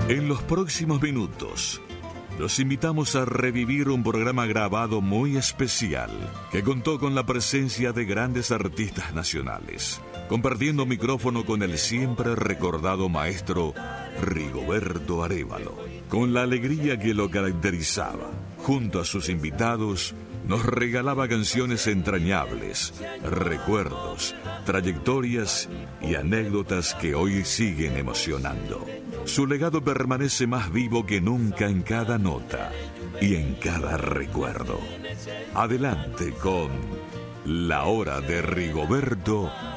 En los próximos minutos, los invitamos a revivir un programa grabado muy especial que contó con la presencia de grandes artistas nacionales, compartiendo micrófono con el siempre recordado maestro Rigoberto Arévalo. Con la alegría que lo caracterizaba, junto a sus invitados, nos regalaba canciones entrañables, recuerdos, trayectorias y anécdotas que hoy siguen emocionando. Su legado permanece más vivo que nunca en cada nota y en cada recuerdo. Adelante con La Hora de Rigoberto